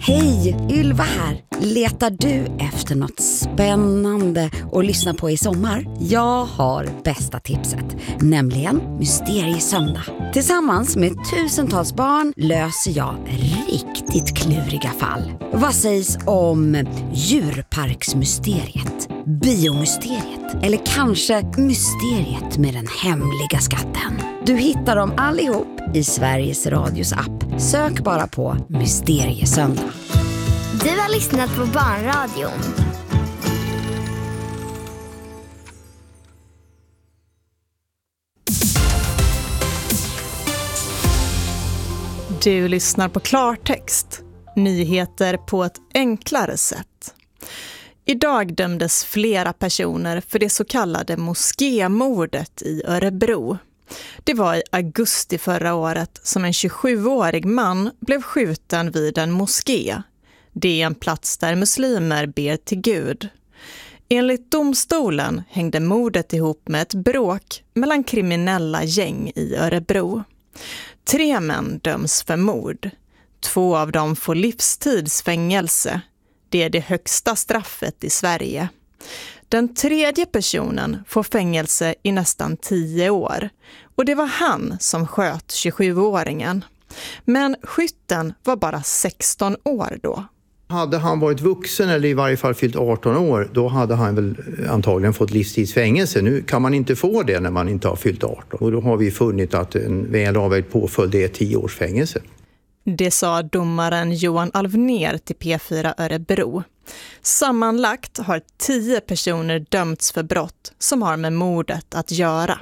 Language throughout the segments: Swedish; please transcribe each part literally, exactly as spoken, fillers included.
Hej, Ylva här. Letar du efter något spännande att lyssna på i sommar? Jag har bästa tipset, nämligen Mysteriesöndag. Tillsammans med tusentals barn löser jag riktigt kluriga fall. Vad sägs om djurparksmysteriet, biomysteriet eller kanske mysteriet med den hemliga skatten? Du hittar dem allihop i Sveriges Radios app. Sök bara på Mysteriesöndag. Du har lyssnat på Barnradion. Du lyssnar på Klartext. Nyheter på ett enklare sätt. Idag dömdes flera personer för det så kallade moskémordet i Örebro. Det var i augusti förra året som en tjugosjuårig man blev skjuten vid en moské. Det är en plats där muslimer ber till Gud. Enligt domstolen hängde mordet ihop med ett bråk mellan kriminella gäng i Örebro. Tre män döms för mord. Två av dem får livstidsfängelse. Det är det högsta straffet i Sverige. Den tredje personen får fängelse i nästan tio år. Och det var han som sköt tjugosjuåringen. Men skytten var bara sexton år då. Hade han varit vuxen eller i varje fall fyllt arton år, då hade han väl antagligen fått livstidsfängelse. Nu kan man inte få det när man inte har fyllt arton. Och då har vi funnit att en väl avvägd påföljd är tio års fängelse. Det sa domaren Johan Alvner till P fyra Örebro. Sammanlagt har tio personer dömts för brott som har med mordet att göra.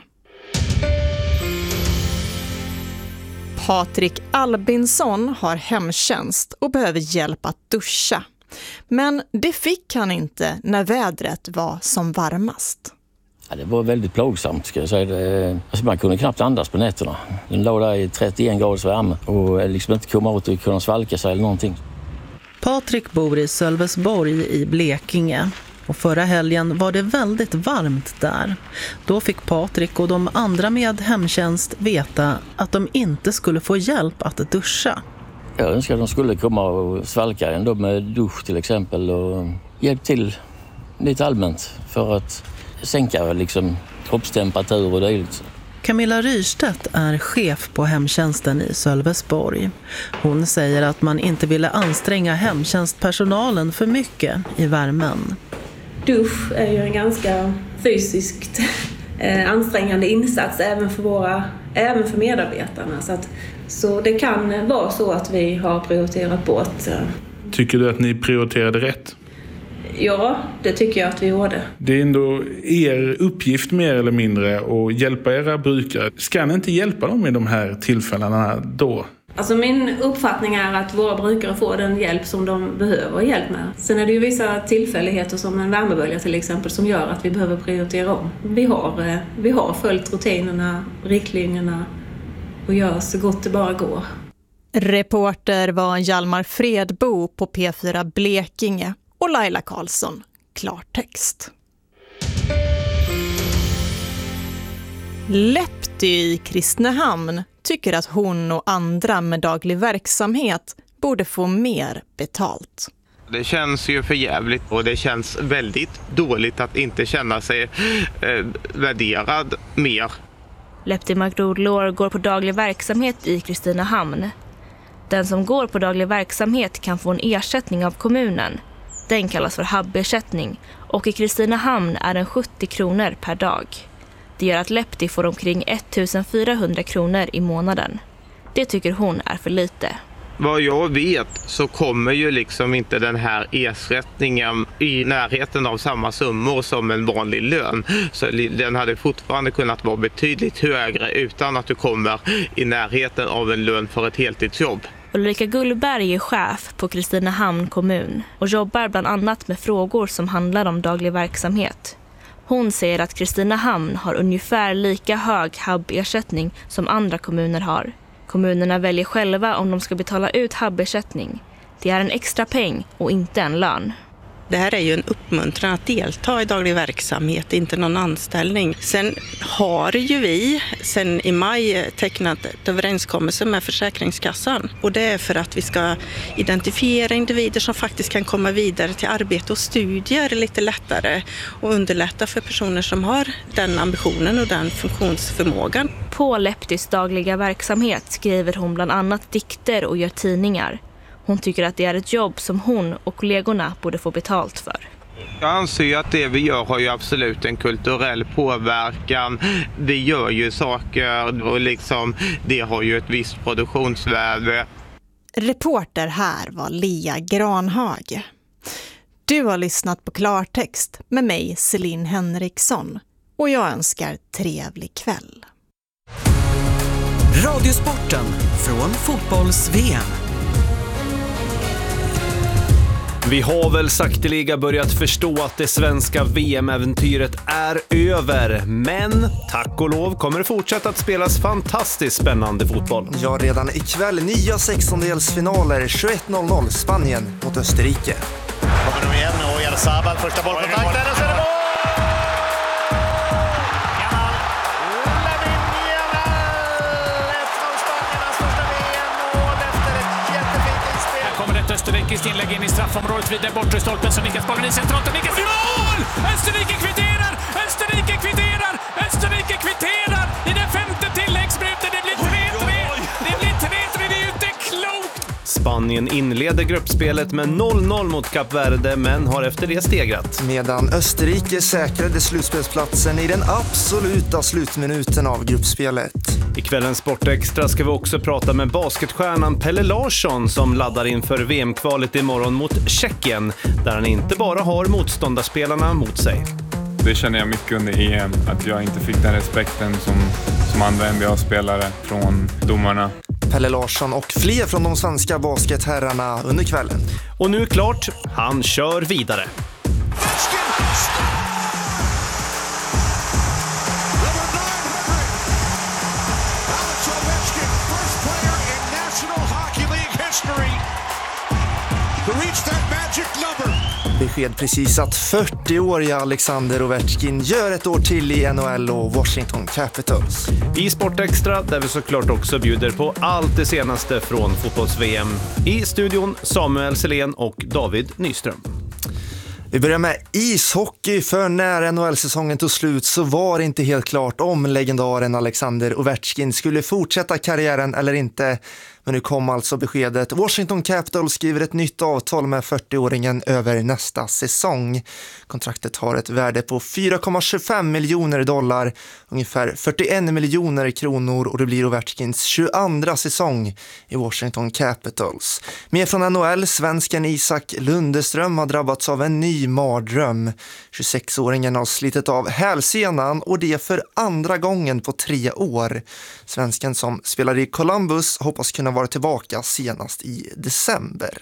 Patrik Albinsson har hemtjänst och behöver hjälp att duscha. Men det fick han inte när vädret var som varmast. Ja, det var väldigt plågsamt, ska jag säga. Det, alltså man kunde knappt andas på nätterna. Den låg där i trettioen graders värme och liksom inte komma ut och kunna svalka sig eller någonting. Patrik bor i Sölvesborg i Blekinge. Och förra helgen var det väldigt varmt där. Då fick Patrik och de andra med hemtjänst veta att de inte skulle få hjälp att duscha. Jag önskar att de skulle komma och svalka ändå med dusch till exempel och hjälp till lite allmänt för att sänka liksom kroppstemperatur och dylikt. Camilla Ryrstedt är chef på hemtjänsten i Sölvesborg. Hon säger att man inte ville anstränga hemtjänstpersonalen för mycket i värmen. Dusch är ju en ganska fysiskt eh, ansträngande insats även för, våra, även för medarbetarna. Så, att, så det kan vara så att vi har prioriterat bort. Eh. Tycker du att ni prioriterade rätt? Ja, det tycker jag att vi gjorde. Det är ändå er uppgift mer eller mindre att hjälpa era brukare. Ska ni inte hjälpa dem i de här tillfällena då? Alltså min uppfattning är att våra brukare får den hjälp som de behöver hjälp med. Sen är det ju vissa tillfälligheter som en värmebölja till exempel som gör att vi behöver prioritera om. Vi har, vi har följt rutinerna, riktlinjerna och gör så gott det bara går. Reporter var Hjalmar Fredbo på P fyra Blekinge och Laila Karlsson, Klartext. Lepty i Kristinehamn tycker att hon och andra med daglig verksamhet borde få mer betalt. Det känns ju för jävligt och det känns väldigt dåligt att inte känna sig eh, värderad mer. Lepty McDoodlore går på daglig verksamhet i Kristinehamn. Den som går på daglig verksamhet kan få en ersättning av kommunen. Den kallas för hubbersättning och i Kristinehamn är den sjuttio kronor per dag. Det gör att Lepty får omkring ettusenfyrahundra kronor i månaden. Det tycker hon är för lite. Vad jag vet så kommer ju liksom inte den här ersättningen i närheten av samma summor som en vanlig lön. Så den hade fortfarande kunnat vara betydligt högre utan att du kommer i närheten av en lön för ett heltidsjobb. Ulrika Gullberg är chef på Kristinehamn kommun och jobbar bland annat med frågor som handlar om daglig verksamhet. Hon säger att Kristinehamn har ungefär lika hög hubbersättning som andra kommuner har. Kommunerna väljer själva om de ska betala ut hubbersättning. Det är en extra peng och inte en lön. Det här är ju en uppmuntran att delta i daglig verksamhet, inte någon anställning. Sen har ju vi sen i maj tecknat ett överenskommelse med Försäkringskassan. Och det är för att vi ska identifiera individer som faktiskt kan komma vidare till arbete och studier lite lättare. Och underlätta för personer som har den ambitionen och den funktionsförmågan. På Leptis dagliga verksamhet skriver hon bland annat dikter och gör tidningar. Hon tycker att det är ett jobb som hon och kollegorna borde få betalt för. Jag anser ju att det vi gör har ju absolut en kulturell påverkan. Vi gör ju saker och liksom det har ju ett visst produktionsvärde. Reporter här var Lea Granhage. Du har lyssnat på Klartext med mig, Celine Henriksson. Och jag önskar trevlig kväll. Radiosporten från fotbolls-V M. Vi har väl sakteliga börjat förstå att det svenska V M-äventyret är över. Men tack och lov kommer det fortsätta att spelas fantastiskt spännande fotboll. Ja, redan ikväll nya sextondelsfinaler tjugoett noll noll Spanien mot Österrike. Kommer de igen och Ersabal första bollkontakten och så är det mål! Österrikes inlägg in i straffområdet vid den bortre stolpen så nickas bollen i centralt och nickas i mål! Österrike kvitterar! Österrike kvitterar! Österrike kvitterar! I den femte tilläggsminuten, det blir tre tre! Det blir tre tre, det är ju inte klokt! Spanien inleder gruppspelet med noll noll mot Kap Verde men har efter det stegrat. Medan Österrike säkrade slutspelsplatsen i den absoluta slutminuten av gruppspelet. I kvällens Sportextra ska vi också prata med basketstjärnan Pelle Larsson som laddar inför V M-kvalet imorgon mot Tjeckien där han inte bara har motståndarspelarna mot sig. Det känner jag mycket under E M, att jag inte fick den respekten som, som andra N B A-spelare från domarna. Pelle Larsson och fler från de svenska basketherrarna under kvällen. Och nu klart, han kör vidare. Besked precis att fyrtio-åriga Alexander Ovechkin gör ett år till i N H L och Washington Capitals. I Sportextra där vi såklart också bjuder på allt det senaste från fotbolls-V M. I studion Samuel Selén och David Nyström. Vi börjar med ishockey, för när N H L-säsongen tog slut så var det inte helt klart om legendaren Alexander Ovechkin skulle fortsätta karriären eller inte. Men nu kom alltså beskedet. Washington Capitals skriver ett nytt avtal med fyrtio-åringen över nästa säsong. Kontraktet har ett värde på fyra komma tjugofem miljoner dollar, ungefär fyrtioen miljoner kronor, och det blir Ovechkins tjugoandra säsong i Washington Capitals. Med från N H L, svensken Isak Lundeström har drabbats av en ny mardröm. tjugosexåringen har slitit av hälsenan och det för andra gången på tre år. Svensken som spelar i Columbus hoppas kunna vara tillbaka senast i december.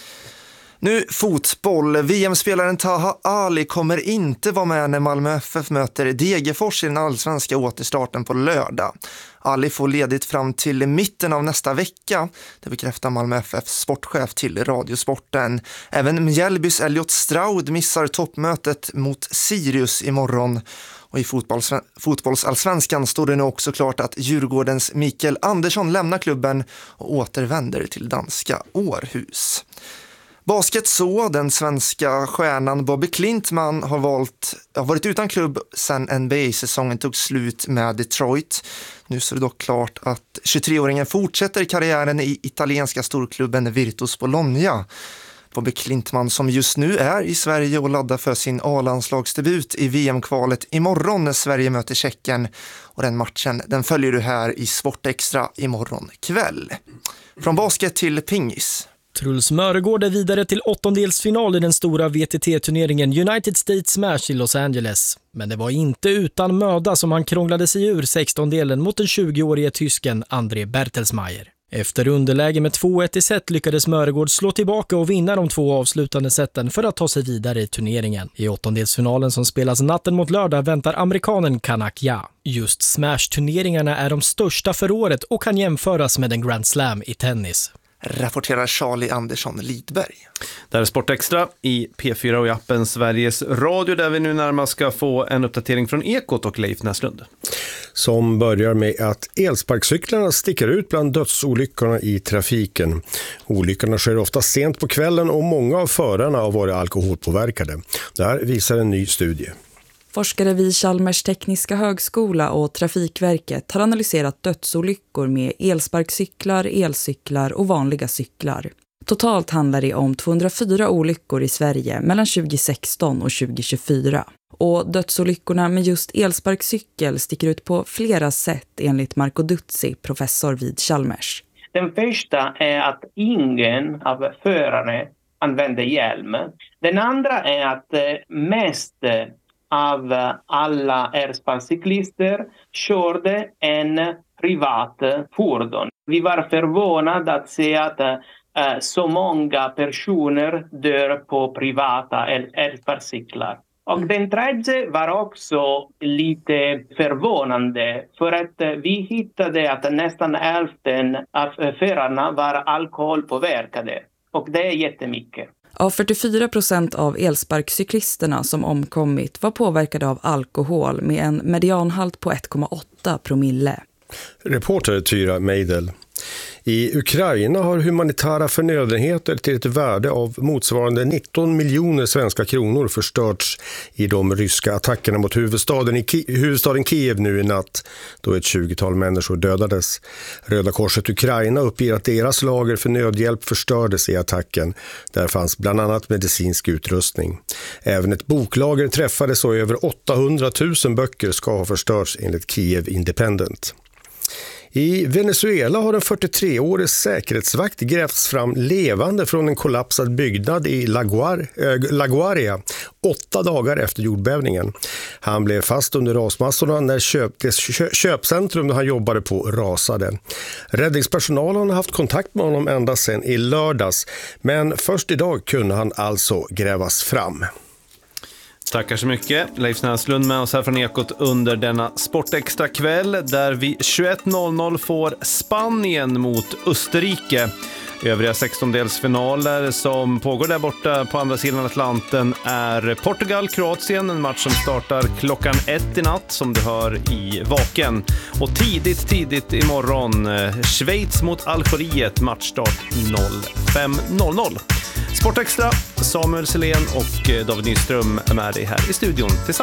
Nu fotboll. V M-spelaren Taha Ali kommer inte vara med när Malmö F F möter Degerfors i den allsvenska återstarten på lördag. Ali får ledigt fram till mitten av nästa vecka. Det bekräftar Malmö F F:s sportchef till Radiosporten. Även Mjällbys Elliot Stroud missar toppmötet mot Sirius imorgon. Och i fotbolls- fotbollsallsvenskan står det nu också klart att Djurgårdens Mikael Andersson lämnar klubben och återvänder till danska Århus. Basket så, den svenska stjärnan Bobby Klintman har, valt, har varit utan klubb sedan N B A-säsongen tog slut med Detroit. Nu så är det dock klart att tjugotreåringen fortsätter karriären i italienska storklubben Virtus Bologna. Bobby Klintman som just nu är i Sverige och laddar för sin A-landslagsdebut i V M-kvalet imorgon när Sverige möter Tjeckien. Och den matchen den följer du här i Sportextra imorgon kväll. Från basket till pingis. Truls Mörgård är vidare till åttondelsfinal i den stora V T T-turneringen United States Smash i Los Angeles. Men det var inte utan möda som han krånglade sig ur sextondelen mot den tjugoårige tysken André Bertelsmeier. Efter underläge med två ett i set lyckades Mörgård slå tillbaka och vinna de två avslutande seten för att ta sig vidare i turneringen. I åttondelsfinalen som spelas natten mot lördag väntar amerikanen Kanakya. Just Smash-turneringarna är de största för året och kan jämföras med en Grand Slam i tennis. rapporterar Charlie Andersson Lidberg. Det är Sportextra i P fyra och i appen Sveriges Radio, där vi nu närmast ska få en uppdatering från Ekot och Leif Näslund. Som börjar med att elsparkcyklarna sticker ut bland dödsolyckorna i trafiken. Olyckorna sker ofta sent på kvällen och många av förarna har varit alkoholpåverkade. Det här visar en ny studie. Forskare vid Chalmers tekniska högskola och Trafikverket har analyserat dödsolyckor med elsparkcyklar, elcyklar och vanliga cyklar. Totalt handlar det om tvåhundrafyra olyckor i Sverige mellan tjugohundrasexton och tjugohundratjugofyra. Och dödsolyckorna med just elsparkcykel sticker ut på flera sätt enligt Marco Duzzi, professor vid Chalmers. Den första är att ingen av förarna använder hjälm. Den andra är att mest av alla elsparkcyklister körde en privat fordon. Vi var förvånade att se att uh, så många personer dör på privata elsparkcyklar. Och den tredje var också lite förvånande, för att uh, vi hittade att nästan hälften av förarna var alkoholpåverkade. Och det är jättemycket. Av fyrtiofyra procent av elsparkcyklisterna som omkommit var påverkade av alkohol med en medianhalt på ett komma åtta promille. Reporter Tyra Meidel. I Ukraina har humanitära förnödenheter till ett värde av motsvarande nitton miljoner svenska kronor förstörts i de ryska attackerna mot huvudstaden, i Ki- huvudstaden Kiev nu i natt, då ett tjugotal människor dödades. Röda korset Ukraina uppger att deras lager för nödhjälp förstördes i attacken. Där fanns bland annat medicinsk utrustning. Även ett boklager träffades och över åttahundratusen böcker ska ha förstörts enligt Kiev Independent. I Venezuela har en fyrtiotreårig säkerhetsvakt grävts fram levande från en kollapsad byggnad i La Guaria åtta dagar efter jordbävningen. Han blev fast under rasmassorna när köp, det köpcentrum där han jobbade på rasade. Räddningspersonalen har haft kontakt med honom ända sedan i lördags, men först idag kunde han alltså grävas fram. Tackar så mycket. Leif Näslund med oss här från Ekot under denna Sportextra kväll, där vi tjugoett noll noll får Spanien mot Österrike. Övriga sextondelsfinaler som pågår där borta på andra sidan Atlanten är Portugal-Kroatien, en match som startar klockan ett i natt som du hör i Vaken. Och tidigt, tidigt imorgon Schweiz mot Algeriet, matchstart fem noll noll. Sportextra, Samuel Selén och David Nyström är med dig här i studion tillsammans.